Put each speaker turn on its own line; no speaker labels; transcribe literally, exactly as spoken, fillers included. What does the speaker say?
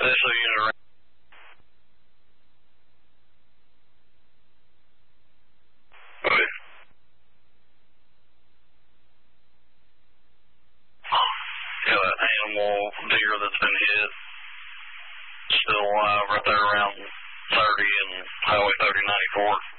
S O unit around. Okay. Yeah, that animal deer that's been hit, still alive right there around thirty and Highway thirty ninety-four.